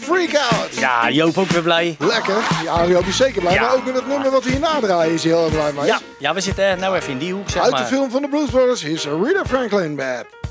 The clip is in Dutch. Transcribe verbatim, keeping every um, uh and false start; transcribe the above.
Freak Out. Ja, Joop ook weer blij. Lekker. Ja, Joop is zeker blij. Ja. Maar ook met het nummer wat we hier nadraaien is hij heel erg blij mee. Ja, ja, we zitten nou even in die hoek, zeg Uit maar. de film van de Blues Brothers is Rita Franklin Bad.